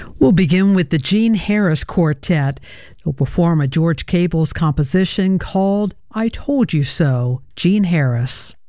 We'll begin with the Gene Harris Quartet. They'll perform a George Cable's composition called I Told You So, Gene Harris.